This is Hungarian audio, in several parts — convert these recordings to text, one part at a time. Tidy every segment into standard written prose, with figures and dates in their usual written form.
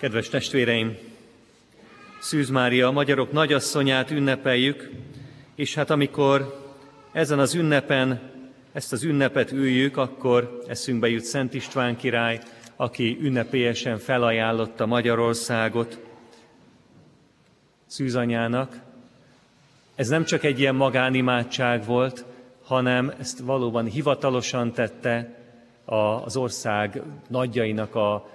Kedves testvéreim, Szűz Mária, a magyarok nagyasszonyát ünnepeljük, és hát amikor ezen az ünnepen, ezt az ünnepet üljük, akkor eszünkbe jut Szent István király, aki ünnepélyesen felajánlotta Magyarországot Szűzanyának. Ez nem csak egy ilyen magánimádság volt, hanem ezt valóban hivatalosan tette az ország nagyjainak a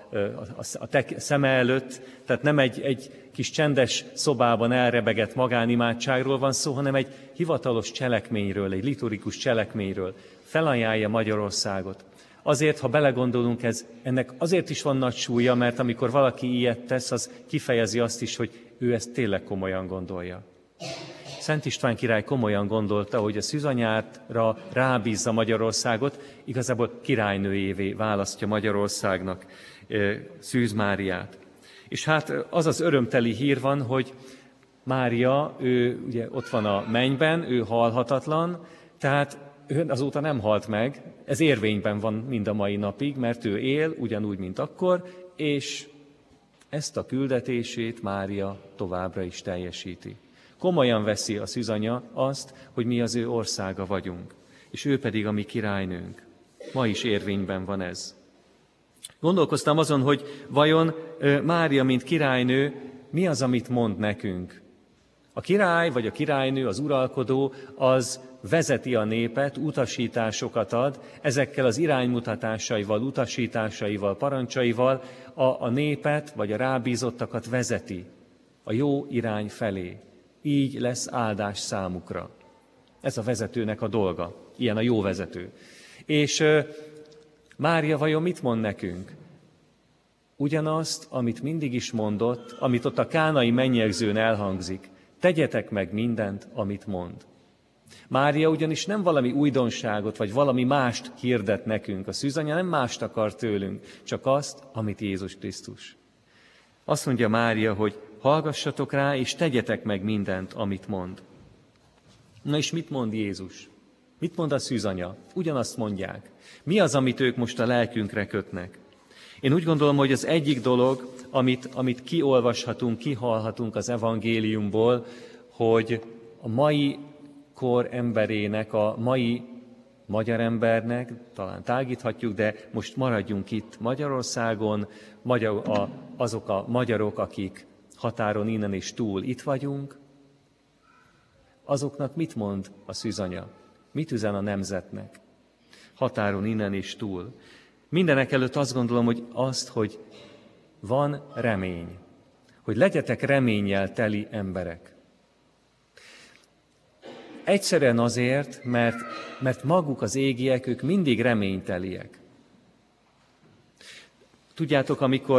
szeme előtt, tehát nem egy kis csendes szobában elrebegett magánimádságról van szó, hanem egy hivatalos cselekményről, egy liturgikus cselekményről. Felajánlja Magyarországot. Azért, ha belegondolunk, ennek azért is van nagy súlya, mert amikor valaki ilyet tesz, az kifejezi azt is, hogy ő ezt tényleg komolyan gondolja. Szent István király komolyan gondolta, hogy a Szűzanyára rábízza Magyarországot, igazából királynőjévé választja Magyarországnak Szűz Máriát. És hát az az örömteli hír van, hogy Mária, ő ugye ott van a mennyben, ő halhatatlan, tehát ő azóta nem halt meg, ez érvényben van mind a mai napig, mert ő él, ugyanúgy, mint akkor, és ezt a küldetését Mária továbbra is teljesíti. Komolyan veszi a Szűzanya azt, hogy mi az ő országa vagyunk, és ő pedig a mi királynőnk. Ma is érvényben van ez. Gondolkoztam azon, hogy vajon Mária, mint királynő, mi az, amit mond nekünk? A király vagy a királynő, az uralkodó, az vezeti a népet, utasításokat ad, ezekkel az iránymutatásaival, utasításaival, parancsaival a népet vagy a rábízottakat vezeti a jó irány felé. Így lesz áldás számukra. Ez a vezetőnek a dolga. Ilyen a jó vezető. És Mária vajon mit mond nekünk? Ugyanazt, amit mindig is mondott, amit ott a kánai mennyegzőn elhangzik. Tegyetek meg mindent, amit mond. Mária ugyanis nem valami újdonságot, vagy valami mást hirdet nekünk. A Szűzanya nem mást akar tőlünk, csak azt, amit Jézus Krisztus. Azt mondja Mária, hogy hallgassatok rá, és tegyetek meg mindent, amit mond. Na és mit mond Jézus? Mit mond a Szűzanya? Ugyanazt mondják. Mi az, amit ők most a lelkünkre kötnek? Én úgy gondolom, hogy az egyik dolog, amit kiolvashatunk, kihallhatunk az evangéliumból, hogy a mai kor emberének, a mai magyar embernek, talán tágíthatjuk, de most maradjunk itt Magyarországon, azok a magyarok, akik határon innen és túl itt vagyunk, azoknak mit mond a Szűzanya? Mit üzen a nemzetnek? Határon innen és túl. Mindenek előtt azt gondolom, hogy hogy van remény. Hogy legyetek reménnyel teli emberek. Egyszerűen azért, mert maguk az égiek, ők mindig reményteliek. Tudjátok, amikor